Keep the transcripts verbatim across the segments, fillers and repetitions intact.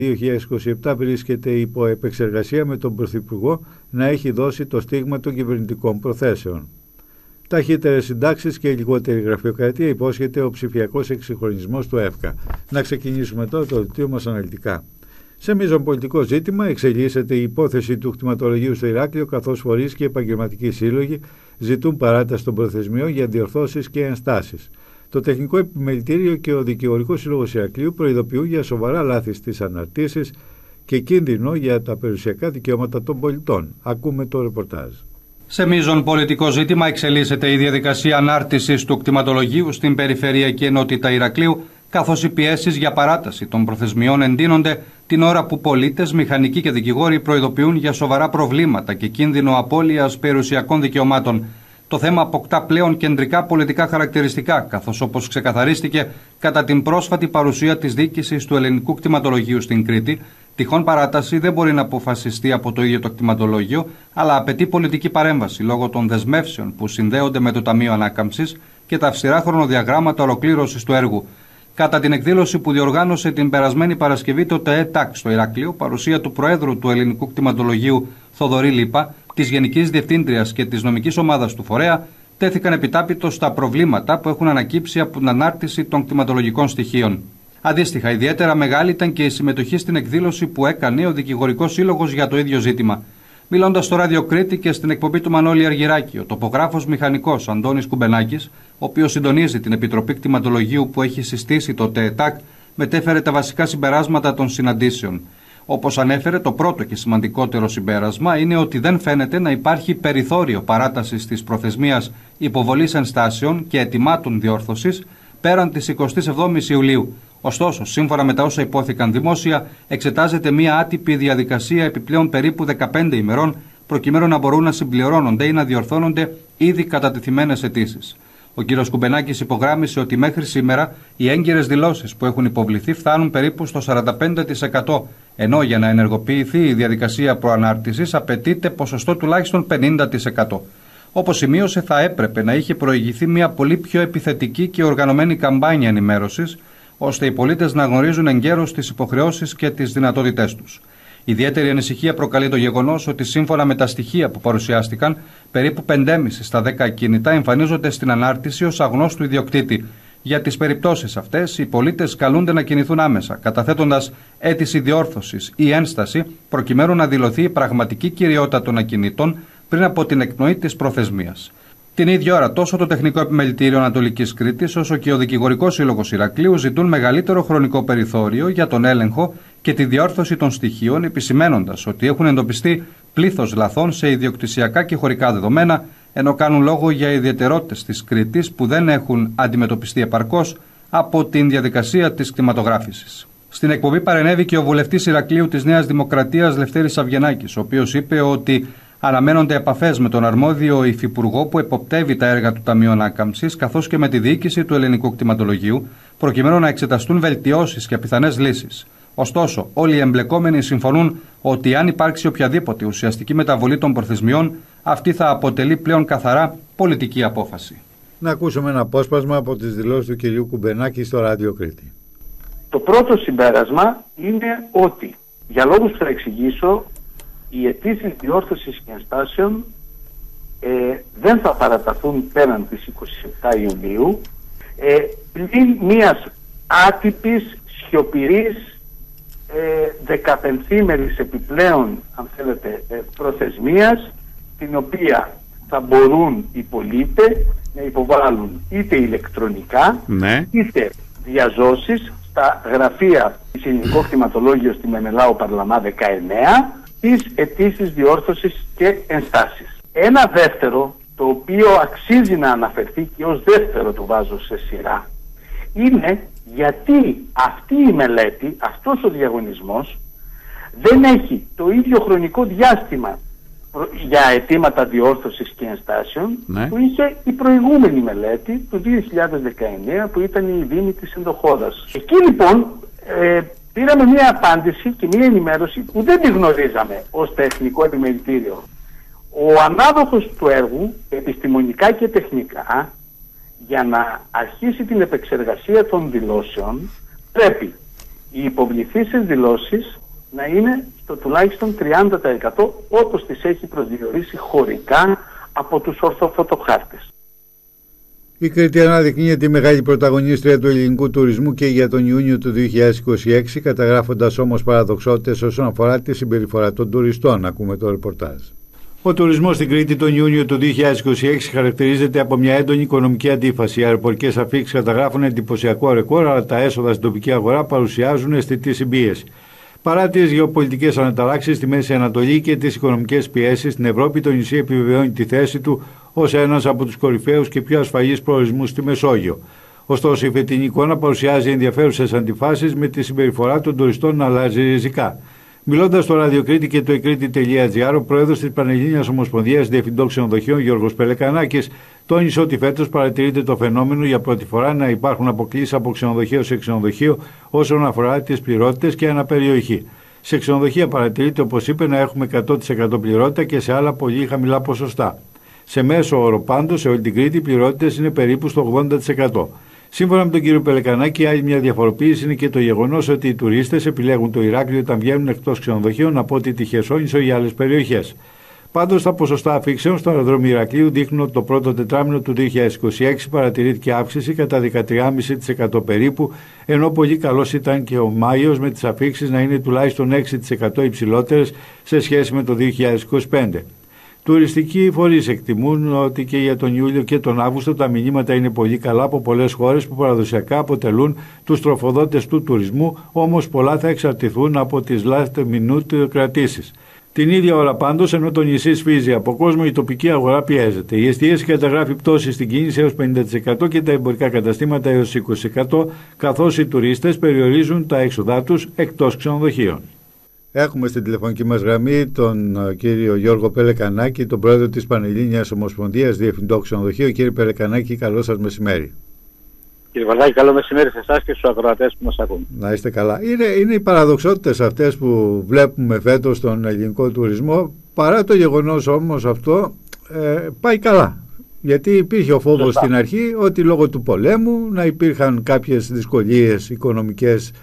δύο χιλιάδες είκοσι επτά βρίσκεται υπό επεξεργασία με τον Πρωθυπουργό να έχει δώσει το στίγμα των κυβερνητικών προθέσεων. Ταχύτερες συντάξεις και λιγότερη γραφειοκρατία υπόσχεται ο ψηφιακός εξυγχρονισμός του ΕΦΚΑ. Να ξεκινήσουμε τώρα το δελτίο μας αναλυτικά. Σε μείζον πολιτικό ζήτημα εξελίσσεται η υπόθεση του κτηματολογίου στο Ηράκλειο, καθώς φορείς και επαγγελματικοί σύλλογοι ζητούν παράταση των προθεσμιών για διορθώσεις και ενστάσεις. Το Τεχνικό Επιμελητήριο και ο Δικηγορικός Σύλλογος Ηρακλείου προειδοποιούν για σοβαρά λάθη στις αναρτήσεις και κίνδυνο για τα περιουσιακά δικαιώματα των πολιτών. Ακούμε το ρεπορτάζ. Σε μείζον πολιτικό ζήτημα εξελίσσεται η διαδικασία ανάρτησης του κτηματολογίου στην Περιφερειακή Ενότητα Ηρακλείου, καθώς οι πιέσεις για παράταση των προθεσμιών εντείνονται την ώρα που πολίτες, μηχανικοί και δικηγόροι προειδοποιούν για σοβαρά προβλήματα και κίνδυνο απώλειας περιουσιακών δικαιωμάτων. Το θέμα αποκτά πλέον κεντρικά πολιτικά χαρακτηριστικά, καθώς όπως ξεκαθαρίστηκε κατά την πρόσφατη παρουσία της διοίκησης του ελληνικού κτηματολογίου στην Κρήτη, τυχόν παράταση δεν μπορεί να αποφασιστεί από το ίδιο το κτηματολόγιο, αλλά απαιτεί πολιτική παρέμβαση λόγω των δεσμεύσεων που συνδέονται με το Ταμείο Ανάκαμψης και τα αυστηρά χρονοδιαγράμματα ολοκλήρωσης του έργου. Κατά την εκδήλωση που διοργάνωσε την περασμένη Παρασκευή το ΤΕΕΤΑΚ στο Ηράκλειο, παρουσία του Προέδρου του Ελληνικού Κτηματολογίου Θοδωρή Λίπα, της Γενικής Διευθύντριας και της νομικής ομάδας του φορέα, τέθηκαν επιτάπητος στα προβλήματα που έχουν ανακύψει από την ανάρτηση των κτηματολογικών στοιχείων. Αντίστοιχα, ιδιαίτερα μεγάλη ήταν και η συμμετοχή στην εκδήλωση που έκανε ο Δικηγορικός Σύλλογος για το ίδιο ζήτημα. Μιλώντας στο Ράδιο Κρήτη και στην εκπομπή του Μανώλη Αργυράκη, ο τοπογράφος μηχανικός Αντώνης Κουμπενάκης, ο οποίος συντονίζει την Επιτροπή Κτηματολογίου που έχει συστήσει το ΤΕΕΤΑΚ, μετέφερε τα βασικά συμπεράσματα των συναντήσεων. Όπως ανέφερε, το πρώτο και σημαντικότερο συμπέρασμα είναι ότι δεν φαίνεται να υπάρχει περιθώριο παράτασης της προθεσμίας υποβολής ενστάσεων και αιτημάτων διόρθωσης πέραν της εικοστής εβδόμης Ιουλίου. Ωστόσο, σύμφωνα με τα όσα υπόθηκαν δημόσια, εξετάζεται μια άτυπη διαδικασία επιπλέον περίπου δεκαπέντε ημερών, προκειμένου να μπορούν να συμπληρώνονται ή να διορθώνονται ήδη κατατεθειμένες αιτήσεις. Ο κ. Κουμπενάκης υπογράμμισε ότι μέχρι σήμερα οι έγκυρες δηλώσεις που έχουν υποβληθεί φτάνουν περίπου στο σαράντα πέντε τοις εκατό, ενώ για να ενεργοποιηθεί η διαδικασία προανάρτησης απαιτείται ποσοστό τουλάχιστον πενήντα τοις εκατό. Όπως σημείωσε, θα έπρεπε να είχε προηγηθεί μια πολύ πιο επιθετική και οργανωμένη καμπάνια ενημέρωσης, ώστε οι πολίτες να γνωρίζουν εγκαίρως τις υποχρεώσεις και τις δυνατότητές τους. Ιδιαίτερη ανησυχία προκαλεί το γεγονός ότι σύμφωνα με τα στοιχεία που παρουσιάστηκαν, περίπου πέντε κόμμα πέντε στα δέκα ακίνητα εμφανίζονται στην ανάρτηση ως αγνώστου ιδιοκτήτη. Για τις περιπτώσεις αυτές, οι πολίτες καλούνται να κινηθούν άμεσα, καταθέτοντας αίτηση διόρθωσης ή ένσταση, προκειμένου να δηλωθεί η πραγματική κυριότητα των ακινήτων πριν από την εκπνοή της προθεσμίας. Την ίδια ώρα, τόσο το Τεχνικό Επιμελητήριο Ανατολικής Κρήτης, όσο και ο Δικηγορικός Σύλλογος Ηρακλείου ζητούν μεγαλύτερο χρονικό περιθώριο για τον έλεγχο και τη διόρθωση των στοιχείων, επισημένοντας ότι έχουν εντοπιστεί πλήθος λαθών σε ιδιοκτησιακά και χωρικά δεδομένα, ενώ κάνουν λόγο για ιδιαιτερότητες της Κρήτης που δεν έχουν αντιμετωπιστεί επαρκώς από την διαδικασία της κτηματογράφησης. Στην εκπομπή παρενέβη και ο βουλευτής Ηρακλείου της Νέας Δημοκρατίας Λευτέρης Αυγενάκης, ο οποίος είπε ότι αναμένονται επαφές με τον αρμόδιο υφυπουργό που εποπτεύει τα έργα του Ταμείου Ανάκαμψης, καθώς και με τη διοίκηση του Ελληνικού Κτηματολογίου, προκειμένου να εξεταστούν βελτιώσεις και πιθανές λύσεις. Ωστόσο, όλοι οι εμπλεκόμενοι συμφωνούν ότι αν υπάρξει οποιαδήποτε ουσιαστική μεταβολή των προθεσμιών, αυτή θα αποτελεί πλέον καθαρά πολιτική απόφαση. Να ακούσουμε ένα απόσπασμα από τις δηλώσεις του κυρίου Κουμπενάκη στο Ράδιο Κρήτη. Το πρώτο συμπέρασμα είναι ότι, για λόγους που θα εξηγήσω, οι αιτήσεις διόρθωσης και ενστάσεων ε, δεν θα παραταθούν πέραν της εικοστής επτάς Ιουνίου, ε, πλην μιας άτυπης, σιωπηρής, ε, δεκαπενθήμερης επιπλέον, αν θέλετε, ε, προθεσμίας, την οποία θα μπορούν οι πολίτες να υποβάλουν είτε ηλεκτρονικά, ναι, είτε διαζώσεις στα γραφεία της Ελληνικού Κτηματολόγιο στη Μεμελάου Παρλαμά δεκαεννέα, τις αιτήσεις διόρθωσης και ενστάσεις. Ένα δεύτερο, το οποίο αξίζει να αναφερθεί και ως δεύτερο το βάζω σε σειρά, είναι γιατί αυτή η μελέτη, αυτός ο διαγωνισμός δεν έχει το ίδιο χρονικό διάστημα για αιτήματα διόρθωσης και ενστάσεων, ναι, που είχε η προηγούμενη μελέτη του δύο χιλιάδες δεκαεννέα που ήταν η δήμη της ενδοχώρας. Εκεί λοιπόν ε, πήραμε μια απάντηση και μια ενημέρωση που δεν τη γνωρίζαμε ως Τεχνικό Επιμελητήριο. Ο ανάδοχος του έργου, επιστημονικά και τεχνικά, για να αρχίσει την επεξεργασία των δηλώσεων, πρέπει οι υποβληθήσεις δηλώσεις να είναι στο τουλάχιστον τριάντα τοις εκατό όπως τις έχει προσδιορίσει χωρικά από τους ορθοφωτοχάρτες. Η Κρήτη αναδεικνύεται τη μεγάλη πρωταγωνίστρια του ελληνικού τουρισμού και για τον Ιούνιο του δύο χιλιάδες είκοσι έξι, καταγράφοντας όμως παραδοξότητες όσον αφορά τη συμπεριφορά των τουριστών. Ακούμε το ρεπορτάζ. Ο τουρισμός στην Κρήτη τον Ιούνιο του δύο χιλιάδες είκοσι έξι χαρακτηρίζεται από μια έντονη οικονομική αντίφαση. Οι αεροπορικές αφίξεις καταγράφουν εντυπωσιακό ρεκόρ, αλλά τα έσοδα στην τοπική αγορά παρουσιάζουν αισθητή συμπίεση. Παρά τις γεωπολιτικές αναταράξεις στη Μέση Ανατολή και τις οικονομικές πιέσεις στην Ευρώπη, το νησί επιβεβαιώνει τη θέση του ως ένας από τους κορυφαίους και πιο ασφαλείς προορισμούς στη Μεσόγειο. Ωστόσο, η φετινή εικόνα παρουσιάζει ενδιαφέρουσες αντιφάσεις με τη συμπεριφορά των τουριστών να αλλάζει ριζικά. Μιλώντας στο Ραδιοκρίτη και το εκρήτη τελεία τζι άρ, ο πρόεδρος της Πανελλήνιας Ομοσπονδίας Διευθυντών Ξενοδοχείων, Γιώργος Πελεκανάκης, τόνισε ότι φέτος παρατηρείται το φαινόμενο για πρώτη φορά να υπάρχουν αποκλίσεις από ξενοδοχείο σε ξενοδοχείο όσον αφορά τις πληρότητες και αναπεριοχή. Σε ξενοδοχεία παρατηρείται, όπως είπε, να έχουμε εκατό τοις εκατό πληρότητα και σε άλλα πολύ χαμηλά ποσοστά. Σε μέσο όρο πάντως, σε όλη την Κρήτη οι πληρότητες είναι περίπου στο ογδόντα τοις εκατό. Σύμφωνα με τον κύριο Πελεκανάκη, άλλη μια διαφοροποίηση είναι και το γεγονός ότι οι τουρίστες επιλέγουν το Ηράκλειο όταν βγαίνουν εκτός ξενοδοχείων από ότι τη Χερσόνησο ή άλλες περιοχές. Πάντως, τα ποσοστά αφήξεων στο αεροδρόμιο Ηρακλείου δείχνουν ότι το πρώτο τετράμινο του δύο χιλιάδες είκοσι έξι παρατηρήθηκε αύξηση κατά δεκατρία κόμμα πέντε τοις εκατό περίπου, ενώ πολύ καλός ήταν και ο Μάιος με τις αφήξεις να είναι τουλάχιστον έξι τοις εκατό υψηλότερες σε σχέση με το δύο χιλιάδες είκοσι πέντε. Τουριστικοί φορείς εκτιμούν ότι και για τον Ιούλιο και τον Αύγουστο τα μηνύματα είναι πολύ καλά από πολλές χώρες που παραδοσιακά αποτελούν τους τροφοδότες του τουρισμού, όμως πολλά θα εξαρτηθούν από τις last minute κρατήσεις. Την ίδια ώρα πάντως, ενώ το νησί σφίζει από κόσμο, η τοπική αγορά πιέζεται. Η εστίαση καταγράφει πτώση στην κίνηση έως πενήντα τοις εκατό και τα εμπορικά καταστήματα έως είκοσι τοις εκατό, καθώς οι τουρίστες περιορίζουν τα έξοδά τους εκτός ξενοδοχείων. Έχουμε στην τηλεφωνική μας γραμμή τον κύριο Γιώργο Πελεκανάκη, τον πρόεδρο της Πανελλήνιας Ομοσπονδίας Διευθυντών Ξενοδοχείων. Κύριε Πελεκανάκη, καλό σας μεσημέρι. Κύριε Βαρδάκη, καλό μεσημέρι σε εσάς και στους ακροατές που μας ακούν. Να είστε καλά. Είναι, είναι οι παραδοξότητες αυτές που βλέπουμε φέτος στον ελληνικό τουρισμό. Παρά το γεγονός όμως αυτό ε, πάει καλά. Γιατί υπήρχε ο φόβος Σωστά. στην αρχή ότι λόγω του πολέμου να υπήρχαν κάποιες δυσκολίες οικονομικές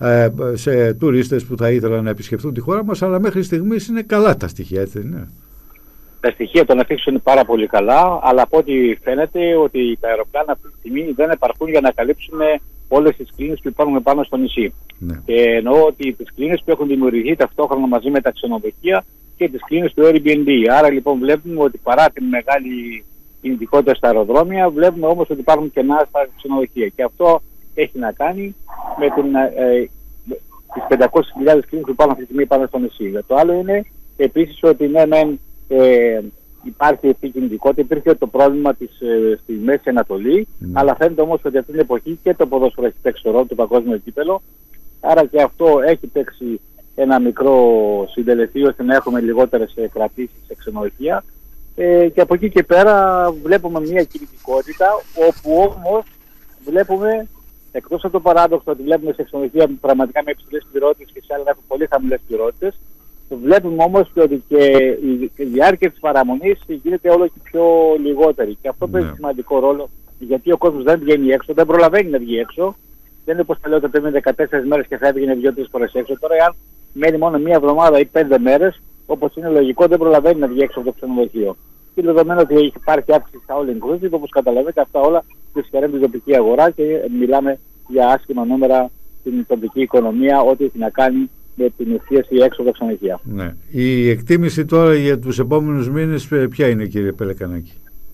σε τουρίστες που θα ήθελαν να επισκεφθούν τη χώρα μας, αλλά μέχρι στιγμής είναι καλά τα στοιχεία, έτσι είναι? Τα στοιχεία των αφήξεων είναι πάρα πολύ καλά, αλλά από ό,τι φαίνεται ότι τα αεροπλάνα αυτή τη στιγμή δεν επαρκούν για να καλύψουν όλες τις κλίνες που υπάρχουν πάνω στο νησί. Ναι. Και εννοώ ότι τις κλίνες που έχουν δημιουργηθεί ταυτόχρονα μαζί με τα ξενοδοχεία και τις κλίνες του Airbnb. Άρα λοιπόν βλέπουμε ότι παρά την μεγάλη κινητικότητα στα αεροδρόμια, βλέπουμε όμως ότι υπάρχουν κενά στα ξενοδοχεία. Και αυτό έχει να κάνει με την, ε, τις πεντακόσιες χιλιάδες κλίνες που υπάρχουν αυτή τη στιγμή πάνω στο νησί. Το άλλο είναι επίσης ότι ναι, ναι ε, υπάρχει επικινητικότητα, υπήρχε το πρόβλημα της, ε, στη Μέση Ανατολή, mm. αλλά φαίνεται όμως ότι αυτή την εποχή και το ποδόσφαιρο έχει παίξει ρόλο, το παγκόσμιο κύπελο, άρα και αυτό έχει παίξει ένα μικρό συντελεστή ώστε να έχουμε λιγότερες ε, κρατήσεις σε ξενοδοχεία. Ε, και από εκεί και πέρα βλέπουμε μια κινητικότητα όπου όμως βλέπουμε, εκτός από το παράδοξο ότι βλέπουμε σε ξενοδοχεία πραγματικά με υψηλές πληρότητες και σε άλλα έχουν πολύ χαμηλές πληρότητες, βλέπουμε όμως και ότι και η διάρκεια της παραμονής γίνεται όλο και πιο λιγότερη. Και αυτό παίζει yeah. σημαντικό ρόλο, γιατί ο κόσμος δεν βγαίνει έξω, δεν προλαβαίνει να βγει έξω. Δεν είναι όπως τα λέω ότι πριν δεκατέσσερις μέρες και θα έβγαινε δύο-τρεις φορές έξω. Τώρα, αν μένει μόνο μία εβδομάδα ή πέντε μέρες, όπως είναι λογικό, δεν προλαβαίνει να βγει έξω από το ξενοδοχείο. Και δεδομένου ότι υπάρχει αύξηση στα all inclusive, όπως καταλαβαίνετε, αυτά όλα δυσχεραίνουν την τοπική αγορά και μιλάμε για άσχημα νούμερα στην τοπική οικονομία, ό,τι έχει να κάνει με την εστίαση έξω από τα ξενοδοχεία. Ναι. Η εκτίμηση τώρα για τους επόμενους μήνες ποια είναι, κύριε Πελεκανάκη?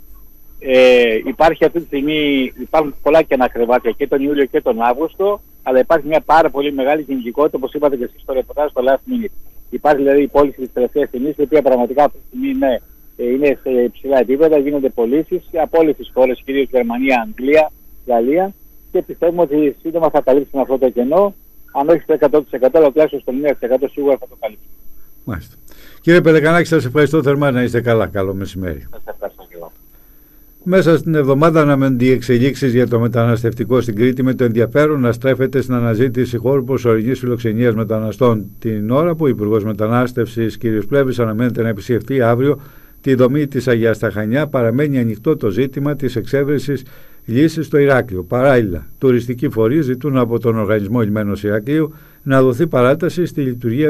Ε, υπάρχει αυτή τη στιγμή, υπάρχουν πολλά κενά κρεβάτια και τον Ιούλιο και τον Αύγουστο, αλλά υπάρχει μια πάρα πολύ μεγάλη κινητικότητα, όπως είπατε και εσείς στο ρεπορτάζ, στο last minute. Υπάρχει δηλαδή η πώληση της τελευταίας στιγμής, η οποία πραγματικά αυτή τη στιγμή είναι, είναι σε υψηλά επίπεδα, γίνονται πωλήσεις από όλες τις χώρες, κυρίως Γερμανία, Αγγλία, Γαλλία, και πιστεύουμε ότι σύντομα θα καλύψουμε αυτό το κενό, αν όχι στο εκατό τοις εκατό, αλλά τουλάχιστον στο ενενήντα τοις εκατό σίγουρα θα το καλύψουμε. Μάλιστα. Κύριε Πελεκανάκη, σας ευχαριστώ θερμά, να είστε καλά. Καλό μεσημέρι. Σας ευχαριστώ και εγώ. Μέσα στην εβδομάδα αναμένονται οι εξελίξεις για το μεταναστευτικό στην Κρήτη, με το ενδιαφέρον να στρέφεται στην αναζήτηση χώρου προσωρινής φιλοξενίας μεταναστών, την ώρα που ο Υπουργός Μετανάστευσης κ. Πλεύρης αναμένεται να επισκεφτεί αύριο τη δομή της Αγίας Σταχανιά. Παραμένει ανοιχτό το ζήτημα της εξέβρεσης λύσης στο Ηράκλειο. Παράλληλα, τουριστικοί φορείς ζητούν από τον Οργανισμό Λιμένος Ηρακλείου να δοθεί παράταση στη λειτουργία